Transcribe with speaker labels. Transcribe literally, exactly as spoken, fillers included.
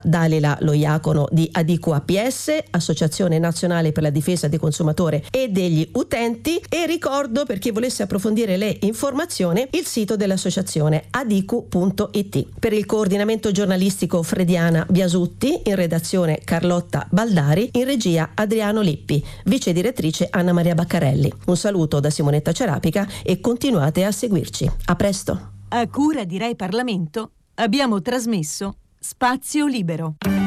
Speaker 1: Dalila Loiacono di Adicu A P S, Associazione Nazionale per la Difesa dei Consumatori e degli Utenti, e ricordo, per chi volesse approfondire le informazioni, il sito dell'associazione adicu punto it. Per il coordinamento giornalistico Frediana Biasutti, in redazione Carlotta Baldari, in regia Adriano Lippi, vice direttrice Anna Maria Baccarelli. Un saluto da Simonetta Cerapica e continuate a seguirci. A presto.
Speaker 2: A cura di Rai Parlamento abbiamo trasmesso Spazio Libero.